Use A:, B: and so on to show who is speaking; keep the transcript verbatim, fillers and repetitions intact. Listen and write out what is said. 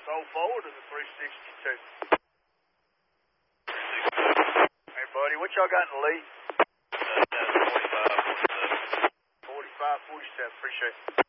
A: Soul forward to the three sixty-two. Hey, buddy, what y'all got in the lead?
B: Uh, forty-five, forty-seven.
A: forty-five, forty-seven, appreciate it.